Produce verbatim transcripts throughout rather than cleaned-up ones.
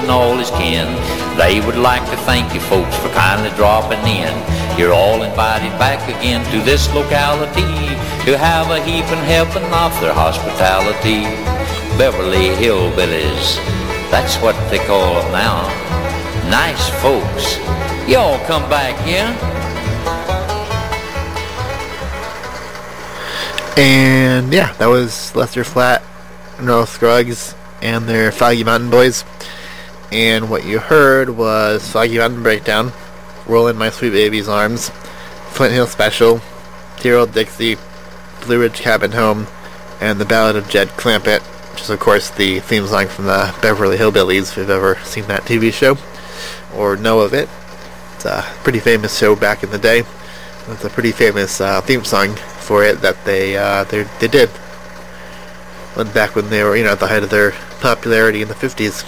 and all his kin. They would like to thank you folks for kindly dropping in. You're all invited back again to this locality to have a heaping helping of their hospitality. Beverly Hillbillies, that's what they call them now. Nice folks. Y'all come back here. And yeah, that was Lester Flatt, Earl Scruggs, and their Foggy Mountain Boys. And what you heard was Foggy Mountain Breakdown, Roll in My Sweet Baby's Arms, Flint Hill Special, Dear Old Dixie, Blue Ridge Cabin Home, and The Ballad of Jed Clampett, which is of course the theme song from the Beverly Hillbillies, if you've ever seen that T V show or know of it. It's a pretty famous show back in the day. It's a pretty famous uh, theme song for it that they uh, they they did went back when they were, you know, at the height of their popularity in the fifties.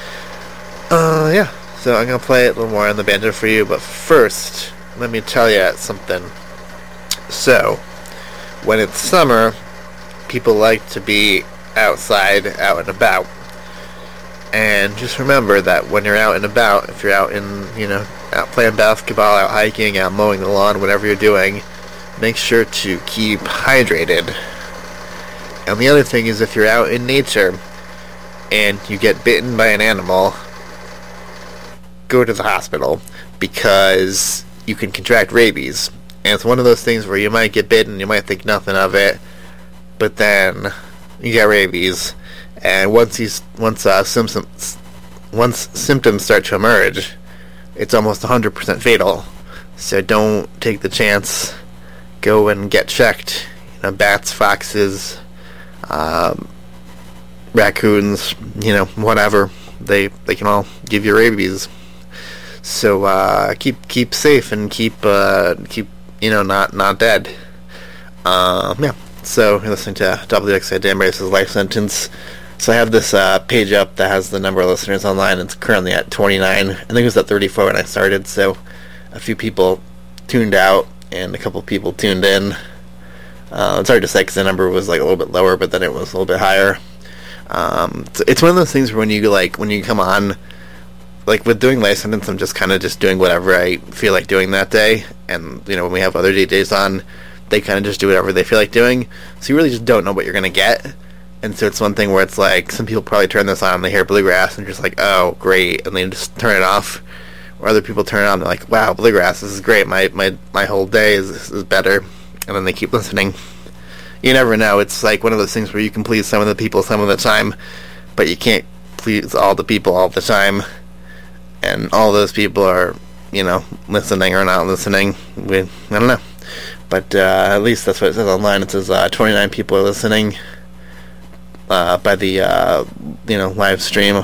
Uh, yeah. So I'm gonna play it a little more on the banjo for you, but first, let me tell you something. So, when it's summer, people like to be outside, out and about. And just remember that when you're out and about, if you're out in, you know, out playing basketball, out hiking, out mowing the lawn, whatever you're doing, make sure to keep hydrated. And the other thing is, if you're out in nature and you get bitten by an animal, go to the hospital, because you can contract rabies. And it's one of those things where you might get bitten, you might think nothing of it, but then you get rabies. And once you, once uh, symptoms once symptoms start to emerge, it's almost one hundred percent fatal. So don't take the chance. Go and get checked. You know, bats, foxes, um, raccoons, you know, whatever. They they can all give you rabies. So uh, keep keep safe and keep uh, keep you know not not dead. Um, yeah. So you're listening to W X I Dan Brace's Life Sentence. So I have this uh, page up that has the number of listeners online. It's currently at twenty-nine. I think it was at thirty-four when I started. So a few people tuned out and a couple people tuned in. Uh, it's hard to say because the number was like a little bit lower, but then it was a little bit higher. Um, it's, it's one of those things where when you like when you come on, like with doing Life Sentence, I'm just kind of just doing whatever I feel like doing that day. And you know, when we have other D Js on, they kind of just do whatever they feel like doing. So you really just don't know what you're gonna get. And so it's one thing where it's like, some people probably turn this on and they hear bluegrass and they're just like, oh, great, and they just turn it off. Or other people turn it on and they're like, wow, bluegrass, this is great, my my, my whole day is, is better. And then they keep listening. You never know. It's like one of those things where you can please some of the people some of the time, but you can't please all the people all the time. And all those people are, you know, listening or not listening. We, I don't know. But uh, at least that's what it says online. It says uh, twenty-nine people are listening. Uh, by the uh, you know live stream,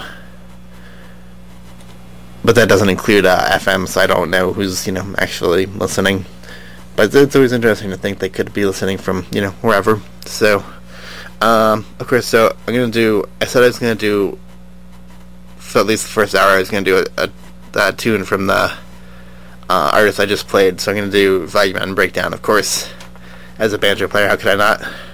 but that doesn't include uh, F M, so I don't know who's you know actually listening. But it's always interesting to think they could be listening from you know wherever. So, um, of course, so I'm gonna do. I said I was gonna do for at least the first hour. I was gonna do a, a, a tune from the uh, artist I just played. So I'm gonna do Foggy Mountain Breakdown, of course, as a banjo player. How could I not?